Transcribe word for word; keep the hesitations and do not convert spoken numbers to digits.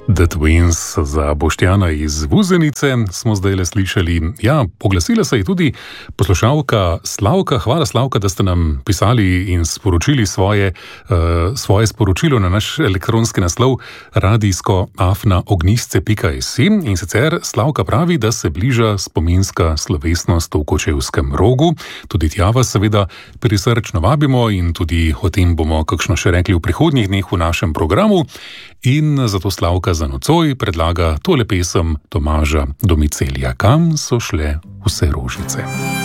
The Twins za Boštjana iz Vuzenice smo zdaj le slišali. Ja, oglasila se je tudi poslušalka Slavka. Hvala, Slavka, da ste nam pisali in sporočili svoje, uh, svoje sporočilo na naš elektronski naslov radijsko afna ognjisce pika si. In sicer Slavka pravi, da se bliža spominska slovesnost v Kočevskem Rogu. Tudi tja vas seveda prisrčno vabimo in tudi o tem bomo kakšno še rekli v prihodnjih dneh v našem programu. In zato Slavka za nocoj predlaga tole pesem Tomaža Domicelija. Kam so šle vse rožice?